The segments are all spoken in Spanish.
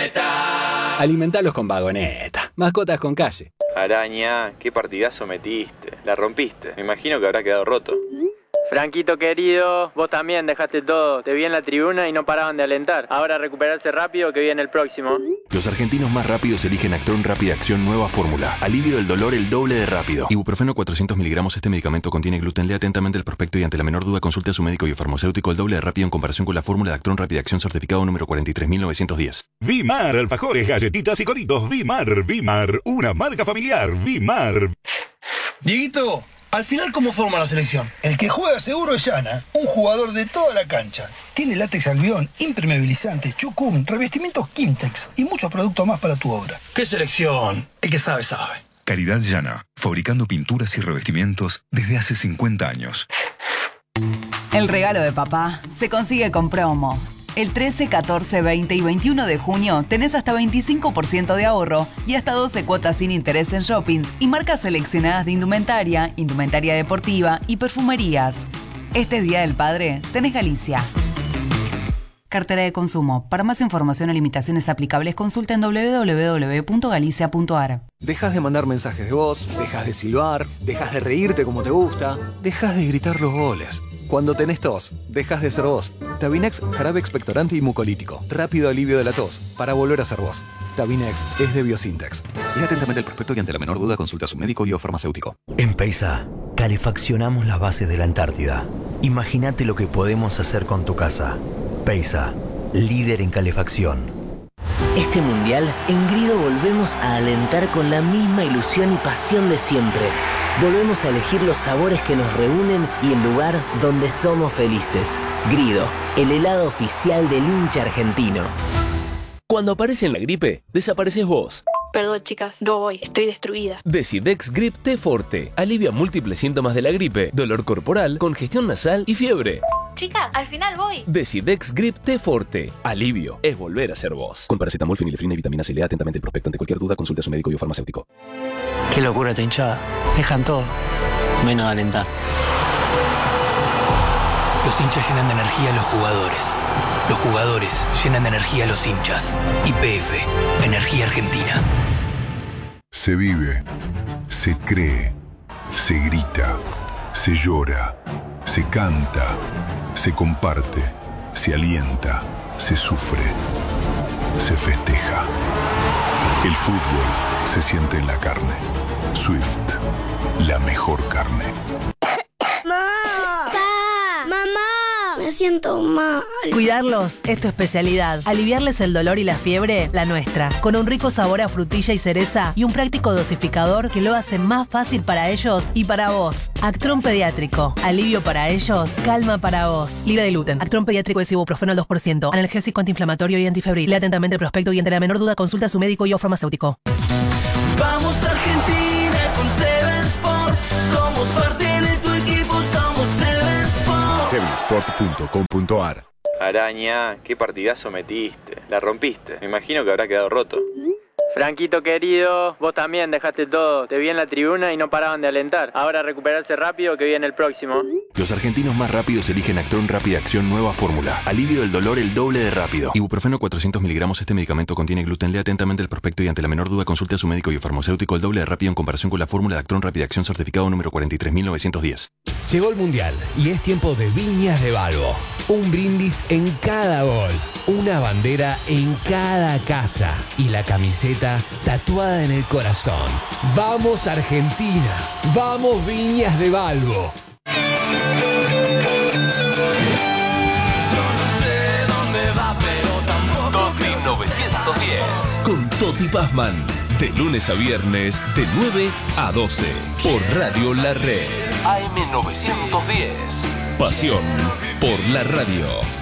Vagoneta. Alimentalos con Vagoneta. Mascotas con calle. Araña, qué partidazo metiste. La rompiste. Me imagino que habrá quedado roto. Franquito querido, vos también dejaste todo. Te vi en la tribuna y no paraban de alentar. Ahora recuperarse rápido que viene el próximo. Los argentinos más rápidos eligen Actron Rápida Acción Nueva Fórmula. Alivio del dolor el doble de rápido. Ibuprofeno 400 miligramos. Este medicamento contiene gluten. Lea atentamente el prospecto y ante la menor duda consulte a su médico y farmacéutico. El doble de rápido en comparación con la fórmula de Actron Rápida Acción certificado número 43910. Vimar, alfajores, galletitas y coritos. Vimar, una marca familiar. Vimar. Dieguito, al final, ¿cómo forma la selección? El que juega seguro es Yana, un jugador de toda la cancha. Tiene látex albión, impermeabilizante, chucum, revestimientos Kimtex y muchos productos más para tu obra. ¿Qué selección? El que sabe, sabe. Calidad Yana, fabricando pinturas y revestimientos desde hace 50 años. El regalo de papá se consigue con promo. El 13, 14, 20 y 21 de junio tenés hasta 25% de ahorro y hasta 12 cuotas sin interés en shoppings y marcas seleccionadas de indumentaria, indumentaria deportiva y perfumerías. Este Día del Padre tenés Galicia. Cartera de consumo. Para más información o limitaciones aplicables, consulta en www.galicia.ar. Dejas de mandar mensajes de voz, dejas de silbar, dejas de reírte como te gusta, dejas de gritar los goles. Cuando tenés tos, dejas de ser vos. Tabinex, jarabe expectorante y mucolítico. Rápido alivio de la tos, para volver a ser vos. Tabinex es de Biosintex. Lea atentamente el prospecto y ante la menor duda consulta a su médico o farmacéutico. En Peisa, calefaccionamos las bases de la Antártida. Imagínate lo que podemos hacer con tu casa. Peisa, líder en calefacción. Este mundial, en Grido volvemos a alentar con la misma ilusión y pasión de siempre. Volvemos a elegir los sabores que nos reúnen y el lugar donde somos felices. Grido, el helado oficial del hincha argentino. Cuando aparece en la gripe, desapareces vos. Perdón, chicas, no voy, estoy destruida. Decidex Grip T Forte alivia múltiples síntomas de la gripe, dolor corporal, congestión nasal y fiebre. Chicas, al final voy. Decidex Grip T Forte. Alivio es volver a ser vos. Con paracetamol, fenilefrina y vitamina C. Lea atentamente el prospecto. Ante cualquier duda, consulte a su médico y farmacéutico. Qué locura esta hinchada. Dejan todo, menos de alentar. Los hinchas llenan de energía a los jugadores. Los jugadores llenan de energía a los hinchas. YPF, Energía Argentina. Se vive, se cree, se grita, se llora, se canta, se comparte, se alienta, se sufre, se festeja. El fútbol se siente en la carne. Swift, la mejor carne. ¡Mamá! Me siento mal. Cuidarlos es tu especialidad. Aliviarles el dolor y la fiebre, la nuestra. Con un rico sabor a frutilla y cereza y un práctico dosificador que lo hace más fácil para ellos y para vos. Actron Pediátrico. Alivio para ellos, calma para vos. Libre de gluten. Actron Pediátrico es ibuprofeno al 2%. Analgésico, antiinflamatorio y antifebril. Lea atentamente el prospecto y ante la menor duda consulta a su médico y o farmacéutico. Vamos Argentina con Seven Sport. Somos parte de tu equipo, somos Seven Sport. Sevensport.com.ar. Araña, qué partidazo metiste. La rompiste. Me imagino que habrá quedado roto. Franquito querido, vos también dejaste todo. Te vi en la tribuna y no paraban de alentar. Ahora recuperarse rápido que viene el próximo. Los argentinos más rápidos eligen Actron Rápida Acción Nueva Fórmula. Alivio del dolor el doble de rápido. Ibuprofeno 400 miligramos. Este medicamento contiene gluten. Lea atentamente el prospecto y ante la menor duda consulte a su médico y farmacéutico. El doble de rápido en comparación con la fórmula de Actron Rápida Acción certificado número 43910. Llegó el Mundial y es tiempo de Viñas de Balbo. Un brindis en cada gol, una bandera en cada casa y la camiseta tatuada en el corazón. ¡Vamos Argentina! ¡Vamos Viñas de Balbo! Toti 910. Con Toti Pazman. De lunes a viernes, de 9 a 12. Por Radio La Red. AM 910. Pasión por la radio.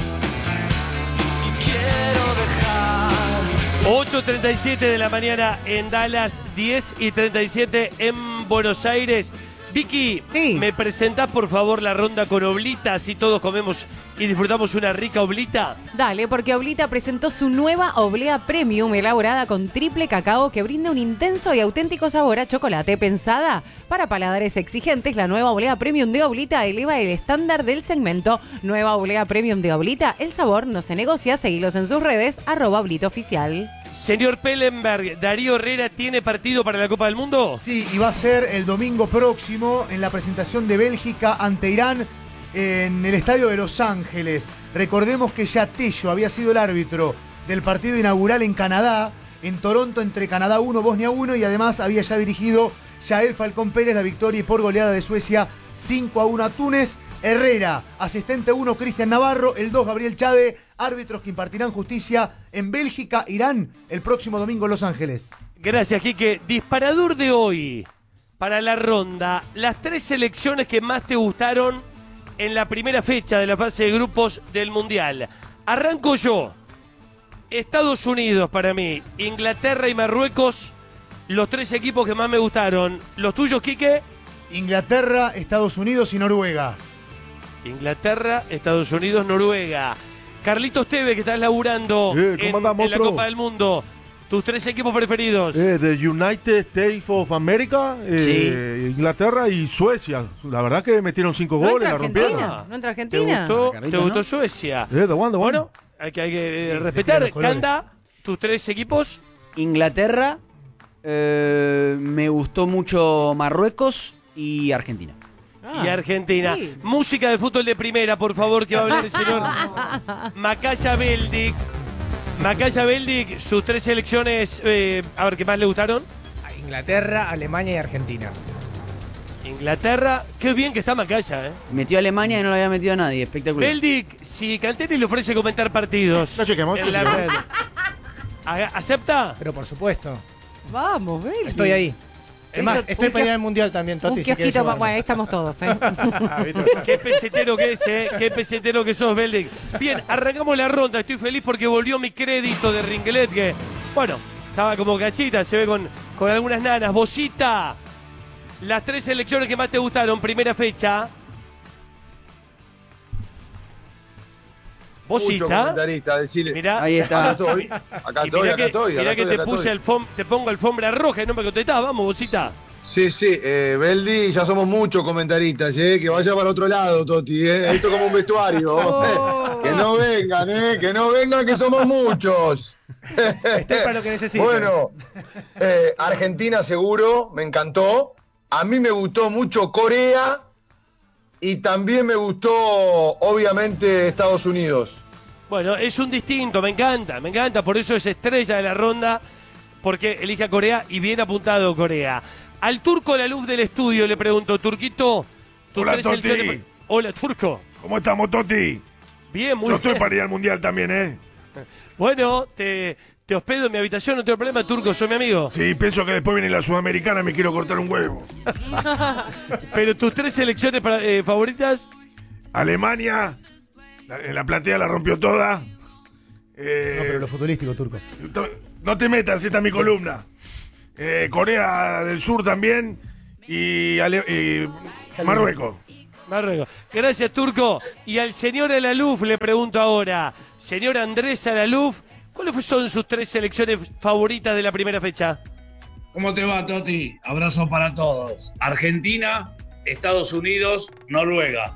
8:37 de la mañana en Dallas, 10:37 en Buenos Aires. Vicky, sí. ¿Me presentás por favor la ronda con Oblita? Así todos comemos y disfrutamos una rica oblita. Dale, porque Oblita presentó su nueva oblea premium elaborada con triple cacao que brinda un intenso y auténtico sabor a chocolate. Pensada para paladares exigentes, la nueva oblea premium de Oblita eleva el estándar del segmento. Nueva oblea premium de Oblita, el sabor no se negocia. Seguilos en sus redes, @OblitaOficial. Señor Pellenberg, ¿Darío Herrera tiene partido para la Copa del Mundo? Sí, y va a ser el domingo próximo en la presentación de Bélgica ante Irán en el estadio de Los Ángeles. Recordemos que ya Tello había sido el árbitro del partido inaugural en Canadá, en Toronto entre Canadá 1, Bosnia 1, y además había ya dirigido Yael Falcón Pérez la victoria y por goleada de Suecia 5-1 a Túnez. Herrera, asistente 1, Cristian Navarro, el 2, Gabriel Chade, árbitros que impartirán justicia en Bélgica, Irán, el próximo domingo en Los Ángeles. Gracias, Quique. Disparador de hoy para la ronda. Las 3 selecciones que más te gustaron en la primera fecha de la fase de grupos del Mundial. Arranco yo. Estados Unidos para mí, Inglaterra y Marruecos, los 3 equipos que más me gustaron. ¿Los tuyos, Quique? Inglaterra, Estados Unidos y Noruega. Inglaterra, Estados Unidos, Noruega. Carlitos Tevez, que estás laburando en la Copa del Mundo. ¿Tus 3 equipos preferidos? The United States of America, Inglaterra y Suecia. La verdad que metieron 5 goles, la rompieron. ¿No entra Argentina? ¿Te gustó Suecia? Bueno, hay que respetar. Canda, ¿tus 3 equipos? Inglaterra, me gustó mucho Marruecos y Argentina. Y Argentina. Sí. Música de fútbol de primera, por favor, que va a hablar el señor Macaya Beldic. Macaya Beldic, sus 3 selecciones, a ver, ¿qué más le gustaron? Inglaterra, Alemania y Argentina. Inglaterra, qué bien que está Macaya, Metió a Alemania y no lo había metido a nadie, espectacular. Beldic, si Canteri le ofrece comentar partidos no chequemos, en la red, ¿acepta? Pero por supuesto. Vamos, Beldic. Estoy ahí. Es más, estoy para ir al Mundial también, Toti. Un kiosquito, bueno, ahí estamos todos, Qué pesetero que es, Qué pesetero que sos, Beldic. Bien, arrancamos la ronda. Estoy feliz porque volvió mi crédito de Ringlet, que, bueno, estaba como cachita, se ve con algunas nanas. Bocita, las 3 selecciones que más te gustaron, primera fecha. Bocita. Mucho comentarista, decirle. Mirá, ahí está. Acá estoy. Mirá que te puse te pongo alfombra roja y no me contestás. Vamos, Bocita. Sí, Beldi, ya somos muchos comentaristas, que vaya para otro lado, Toti, esto es como un vestuario. Que no vengan, que somos muchos. Estoy para lo que necesiten. Bueno, Argentina seguro, me encantó. A mí me gustó mucho Corea. Y también me gustó, obviamente, Estados Unidos. Bueno, es un distinto, me encanta. Por eso es estrella de la ronda, porque elige a Corea y bien apuntado Corea. Al Turco La Luz del estudio le pregunto, Turquito. Hola, Toti. Hola, Turco. ¿Cómo estamos, Toti? Bien, muy bien. Yo estoy para ir al Mundial también, Bueno, te hospedo en mi habitación, no tengo problema, Turco, soy mi amigo. Sí, pienso que después viene la Sudamericana y me quiero cortar un huevo. Pero tus 3 selecciones favoritas. Alemania, en la platea la rompió toda. No, pero lo futbolístico, Turco. No te metas, esta es mi columna. Corea del Sur también y Marruecos. Gracias, Turco. Y al señor Alaluf le pregunto ahora, señor Andrés Alaluf, ¿cuáles son sus 3 selecciones favoritas de la primera fecha? ¿Cómo te va, Toti? Abrazo para todos. Argentina, Estados Unidos, Noruega.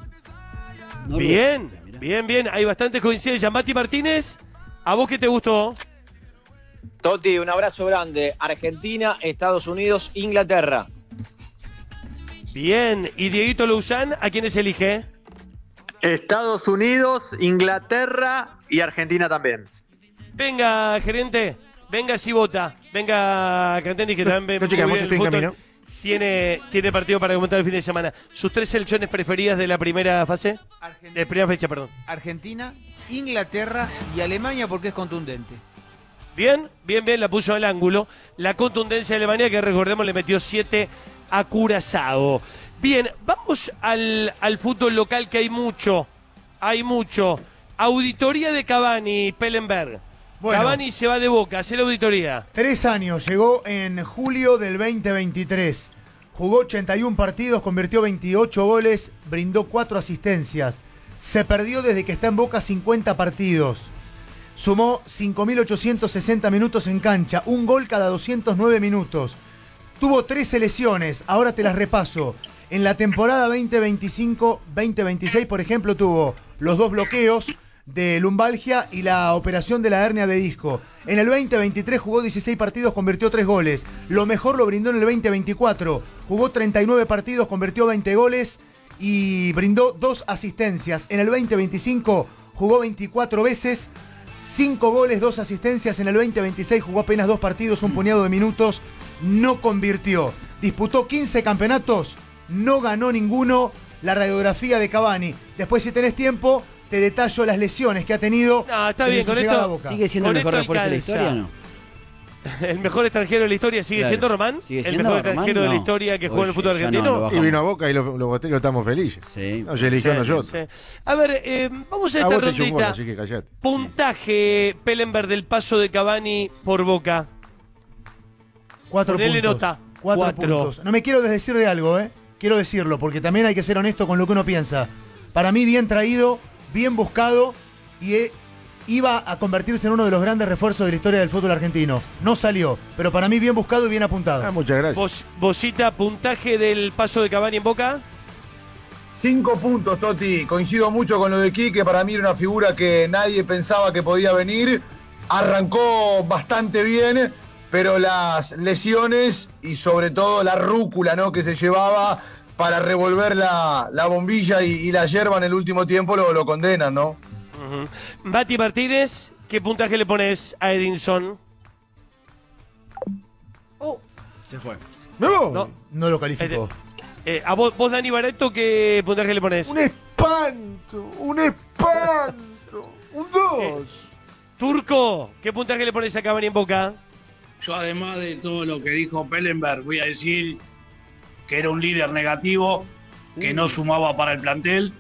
Bien. Hay bastantes coincidencias. Mati Martínez, ¿a vos qué te gustó? Toti, un abrazo grande. Argentina, Estados Unidos, Inglaterra. Bien. ¿Y Dieguito Louzán, a quiénes elige? Estados Unidos, Inglaterra y Argentina también. Venga, gerente. Venga, si vota. Venga, Canteni, que también no chicamos, estoy en camino. Tiene partido para comentar el fin de semana. ¿Sus 3 selecciones preferidas de la primera fase? De primera fecha, perdón. Argentina, Inglaterra y Alemania porque es contundente. Bien, la puso al ángulo. La contundencia de Alemania, que recordemos le metió 7 a Curazao. Bien, vamos al fútbol local, que hay mucho. Auditoría de Cavani, Pellenberg. Bueno, Cavani se va de Boca, hace la auditoría. 3 años, llegó en julio del 2023. Jugó 81 partidos, convirtió 28 goles, brindó 4 asistencias. Se perdió desde que está en Boca 50 partidos. Sumó 5.860 minutos en cancha, un gol cada 209 minutos. Tuvo 13 lesiones, ahora te las repaso. En la temporada 2025-2026, por ejemplo, tuvo los 2 bloqueos, de lumbalgia y la operación de la hernia de disco. En el 2023 jugó 16 partidos, convirtió 3 goles. Lo mejor lo brindó en el 2024. Jugó 39 partidos, convirtió 20 goles y brindó 2 asistencias. En el 2025 jugó 24 veces, 5 goles, 2 asistencias. En el 2026 jugó apenas 2 partidos, un puñado de minutos, no convirtió. Disputó 15 campeonatos, no ganó ninguno. La radiografía de Cavani. Después, si tenés tiempo, te detallo las lesiones que ha tenido. No, está bien, con esto. ¿Sigue siendo el mejor refuerzo de la historia o no? ¿El mejor extranjero de la historia sigue siendo Román? ¿Sigue ¿El siendo mejor Román? extranjero de la No. historia que jugó en el Oye, fútbol ya argentino? no, Y vino a Boca y lo estamos felices. Sí. No, se eligió a nosotros. Sí. A ver, vamos a esta vos te chungó, rondita. así que callate. Puntaje, Pellenberg, del paso de Cavani por Boca. 4 Ponele puntos. nota. 4 puntos. No me quiero desdecir de algo, Quiero decirlo, porque también hay que ser honesto con lo que uno piensa. Para mí, bien traído, bien buscado y iba a convertirse en uno de los grandes refuerzos de la historia del fútbol argentino. No salió, pero para mí bien buscado y bien apuntado. Muchas gracias. Bosita, puntaje del paso de Cavani en Boca. 5 puntos, Toti. Coincido mucho con lo de Quique. Para mí era una figura que nadie pensaba que podía venir. Arrancó bastante bien, pero las lesiones y sobre todo la rúcula, ¿no?, que se llevaba para revolver la bombilla y la yerba en el último tiempo lo condenan, ¿no? Mati Martínez, ¿qué puntaje le pones a Edinson? Se fue. No lo calificó. A vos, Dani Barreto, ¿qué puntaje le pones? Un espanto. Un 2. Turco, ¿qué puntaje le pones a Cavani en Boca? Yo, además de todo lo que dijo Pellenberg, voy a decir que era un líder negativo, que no sumaba para el plantel,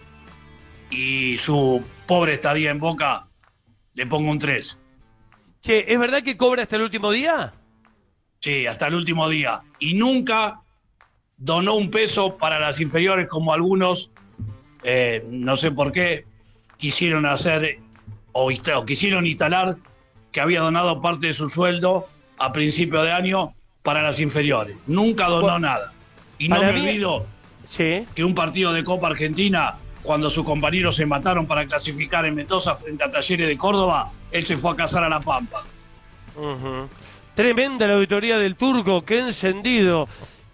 y su pobre estadía en Boca le pongo un 3. Che, ¿es verdad que cobra hasta el último día? Sí, hasta el último día. Y nunca donó un peso para las inferiores, como algunos, no sé por qué, quisieron hacer o quisieron instalar que había donado parte de su sueldo a principio de año para las inferiores. Nunca donó nada. Y no me olvido que un partido de Copa Argentina, cuando sus compañeros se mataron para clasificar en Mendoza frente a Talleres de Córdoba, él se fue a cazar a La Pampa. Tremenda la auditoría del Turco, qué encendido.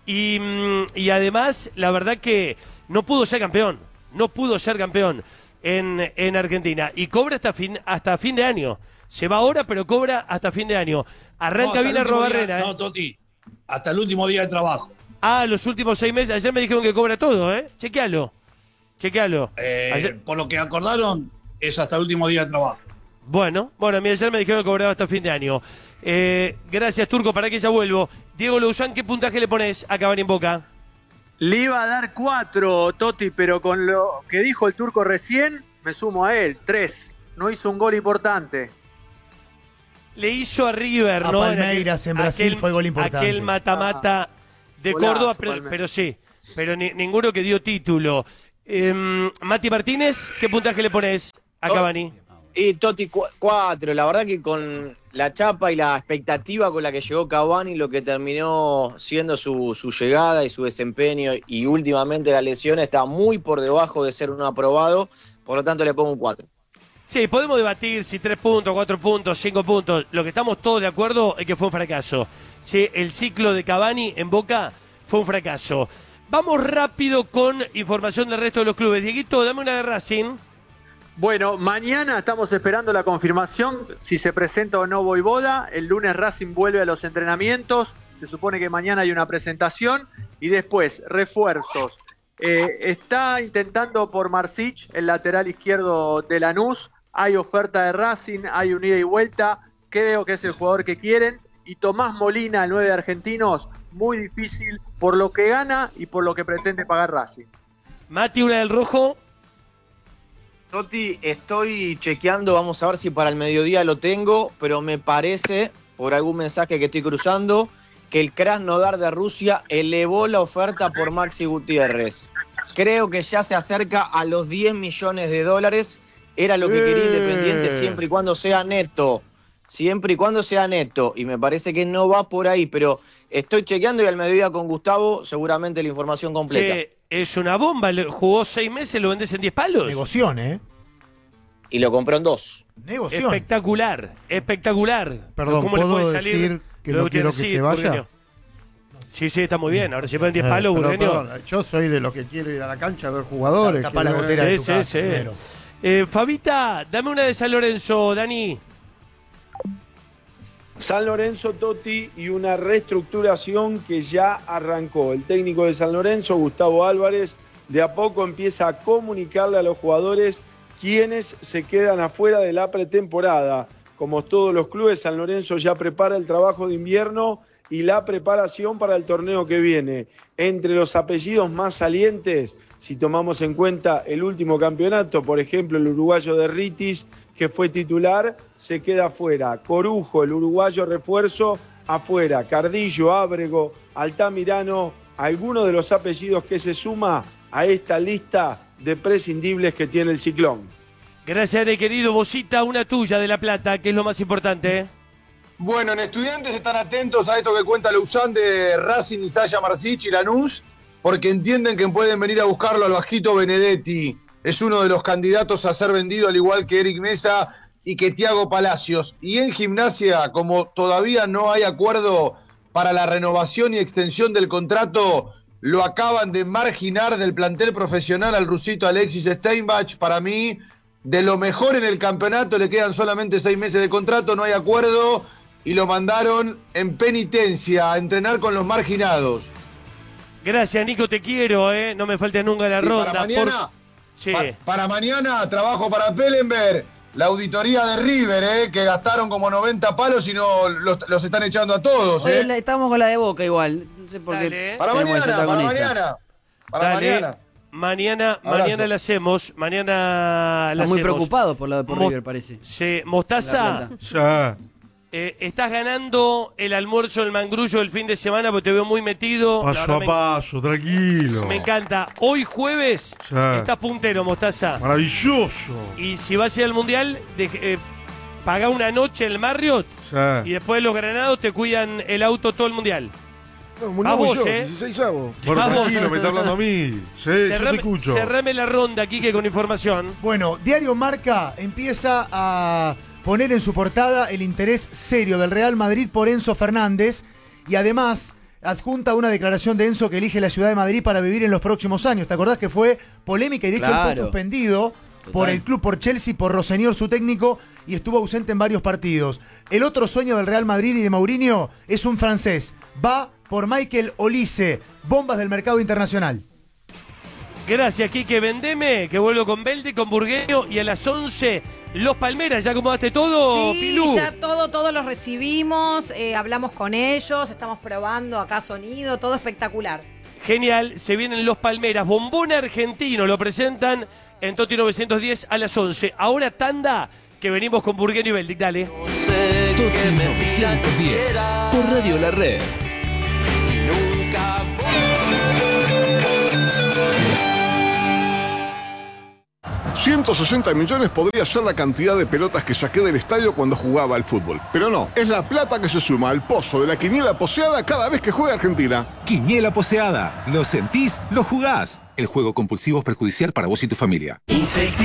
Y además, la verdad que no pudo ser campeón. No pudo ser campeón en Argentina. Y cobra hasta fin de año. Se va ahora, pero cobra hasta fin de año. Arranca bien a Arrobarrena. No, Toti, hasta el último día de trabajo. Ah, los últimos 6 meses. Ayer me dijeron que cobra todo, Chequealo. Por lo que acordaron, es hasta el último día de trabajo. Bueno, a mí ayer me dijeron que cobraba hasta fin de año. Gracias, Turco, para que ya vuelvo. Diego Louzán, ¿qué puntaje le pones a Cavani en Boca? Le iba a dar 4, Toti, pero con lo que dijo el Turco recién, me sumo a él, 3. No hizo un gol importante. Le hizo a River, a ¿no? Palmeiras en Brasil fue gol importante. Aquel mata-mata de golazo, Córdoba, pero sí. Pero ninguno que dio título. Mati Martínez, ¿qué puntaje le pones a Cavani? Y Toti 4, la verdad que con la chapa y la expectativa con la que llegó Cavani, lo que terminó siendo su llegada y su desempeño y últimamente la lesión está muy por debajo de ser un aprobado, por lo tanto le pongo un 4. Sí, podemos debatir si 3 puntos, 4 puntos, 5 puntos. Lo que estamos todos de acuerdo es que fue un fracaso. Sí, el ciclo de Cavani en Boca fue un fracaso. Vamos rápido con información del resto de los clubes. Dieguito, dame una de Racing. Bueno, mañana estamos esperando la confirmación si se presenta o no Voivoda. El lunes Racing vuelve a los entrenamientos. Se supone que mañana hay una presentación. Y después, refuerzos. Está intentando por Marsic, el lateral izquierdo de Lanús. Hay oferta de Racing, hay un ida y vuelta. Creo que es el jugador que quieren. Y Tomás Molina, el 9 de Argentinos, muy difícil por lo que gana y por lo que pretende pagar Racing. Mati, una del Rojo. Toti, estoy chequeando, vamos a ver si para el mediodía lo tengo, pero me parece, por algún mensaje que estoy cruzando, que el Krasnodar de Rusia elevó la oferta por Maxi Gutiérrez. Creo que ya se acerca a los $10 millones. Era lo que quería Independiente siempre y cuando sea neto. Siempre y cuando sea neto. Y me parece que no va por ahí, pero estoy chequeando y al mediodía con Gustavo seguramente la información completa. Che, es una bomba. Jugó 6 meses, lo vendés en 10 palos. Negoción, y lo compró en 2. Negoción. Espectacular, espectacular. Perdón, ¿Cómo le ¿puedo puede salir decir que lo no quiero que tiene? se Sí, vaya? Burgueño. Sí, está muy bien. Ahora se ponen 10 palos, Pero, Burgueño. perdón, yo soy de los que quiero ir a la cancha a ver jugadores. Tapa la botera de tu casa, primero. Fabita, dame una de San Lorenzo, Dani. San Lorenzo, Totti, y una reestructuración que ya arrancó. El técnico de San Lorenzo, Gustavo Álvarez, de a poco empieza a comunicarle a los jugadores quienes se quedan afuera de la pretemporada. Como todos los clubes, San Lorenzo ya prepara el trabajo de invierno y la preparación para el torneo que viene. Entre los apellidos más salientes, si tomamos en cuenta el último campeonato, por ejemplo, el uruguayo de Ritis, que fue titular, se queda afuera. Corujo, el uruguayo refuerzo, afuera. Cardillo, Ábrego, Altamirano, alguno de los apellidos que se suma a esta lista de prescindibles que tiene el Ciclón. Gracias, querido. Bocita, una tuya de La Plata, que es lo más importante. Bueno, en Estudiantes están atentos a esto que cuenta Luzán de Racing y Saya Marsic y Lanús, porque entienden que pueden venir a buscarlo al Bajito Benedetti. Es uno de los candidatos a ser vendido, al igual que Eric Mesa y que Thiago Palacios. Y en Gimnasia, como todavía no hay acuerdo para la renovación y extensión del contrato, lo acaban de marginar del plantel profesional al rusito Alexis Steinbach. Para mí, de lo mejor en el campeonato, le quedan solamente 6 meses de contrato, no hay acuerdo, y lo mandaron en penitencia a entrenar con los marginados. Gracias, Nico, te quiero, no me falte nunca la ronda. Para mañana, Sí. para mañana trabajo para Pellenberg, la auditoría de River, que gastaron como 90 palos y no los están echando a todos. Oye, estamos con la de Boca igual. No sé por qué. Para tenemos que mañana, saltar para con esa. mañana. Para Dale. mañana. Mañana la hacemos. Mañana la Estás muy hacemos. preocupado por River, parece. Sí, Mostaza. Ya. Estás ganando el almuerzo del Mangrullo el fin de semana porque te veo muy metido. La Paso a verdad paso, tranquilo. me encanta. Hoy jueves Ya. estás puntero, Mostaza. Maravilloso. Y si vas a ir al Mundial, pagá una noche en el Marriott Ya. y después los granados te cuidan el auto todo el Mundial. No, A vos, yo, 16 avos. Bueno, A vos. tranquilo, me está hablando a mí. Sí, yo te escucho. Cerrame la ronda, Quique, con información. Bueno, Diario Marca empieza a poner en su portada el interés serio del Real Madrid por Enzo Fernández y además adjunta una declaración de Enzo que elige la ciudad de Madrid para vivir en los próximos años. ¿Te acordás que fue polémica y de hecho él fue Claro. suspendido por el club, por Chelsea, por Rossenior, su técnico, y estuvo ausente en varios partidos? El otro sueño del Real Madrid y de Mourinho es un francés. Va por Michael Olise, bombas del mercado internacional. Gracias, Quique. Vendeme, que vuelvo con Beldi, con Burgueño y a las 11 Los Palmeras. ¿Ya acomodaste todo, Sí, Pilú? ya todos los recibimos, hablamos con ellos, estamos probando acá sonido, todo espectacular. Genial, se vienen Los Palmeras. Bombón argentino, lo presentan en Toti 910 a las 11. Ahora tanda, que venimos con Burgueño y Beldi. Dale. Toti 910 por Radio La Red. 160 millones podría ser la cantidad de pelotas que saqué del estadio cuando jugaba al fútbol. Pero no, es la plata que se suma al pozo de la quiniela poseada cada vez que juega Argentina. Quiniela poseada. ¿Lo sentís? ¿Lo jugás? El juego compulsivo es perjudicial para vos y tu familia.